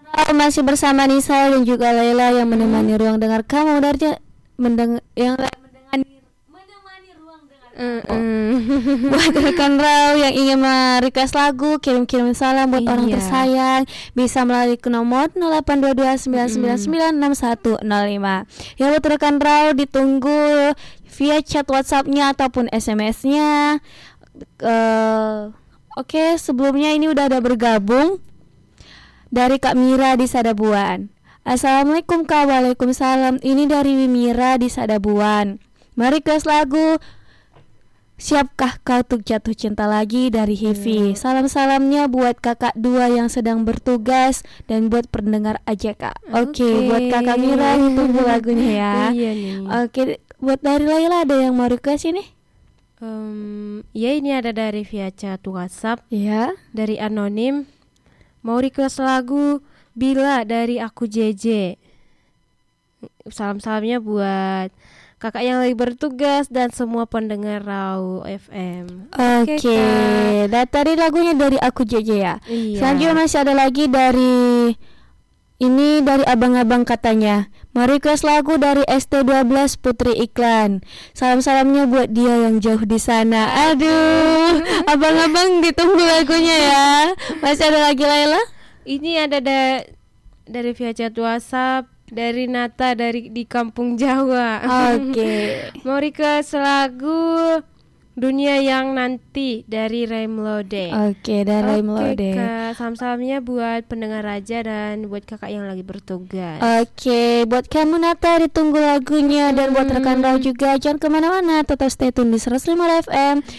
Masih bersama Nisa dan juga Laila yang menemani ruang dengar kamu menemani ruang dengar buat rekan Raw yang ingin request lagu, kirim salam buat orang tersayang bisa melalui ke nomor 082299961005. Ya buat rekan Raw ditunggu via chat WhatsApp-nya ataupun SMS-nya. Oke, sebelumnya ini udah ada bergabung dari Kak Mira di Sadabuan. Assalamualaikum Kak. Waalaikumsalam. Ini dari Mira di Sadabuan. Mari request lagu Siapkah Kau Untuk Jatuh Cinta Lagi dari Hivi. Salam-salamnya buat kakak dua yang sedang bertugas dan buat pendengar AJK. Oke, buat kakak Mira ditunggu lagunya ya. Iya nih. Oke, buat dari Laila ada yang mau request ini? Ya ini ada dari via chat WhatsApp. Ya. Dari anonim. Mau request lagu Bila dari aku JJ. Salam-salamnya buat kakak yang lagi bertugas dan semua pendengar Raw FM. Oke. Dan tadi lagunya dari aku JJ ya. Iya. Selanjutnya masih ada lagi dari abang-abang katanya. Mau request lagu dari ST12 Putri Iklan. Salam-salamnya buat dia yang jauh di sana. Aduh, abang-abang ditunggu lagunya ya. Masih ada lagi Laila? Ini ada dari via chat WhatsApp dari Nata di Kampung Jawa. Oke. Mau request lagu Dunia Yang Nanti dari Raimlode. Oke, dari Raimlode. Kak, salam-salamnya buat pendengar Raja dan buat kakak yang lagi bertugas. Oke, buat kamu Nata ditunggu lagunya dan buat rekan Raw juga jangan kemana-mana, tetap stay tune di 105 FM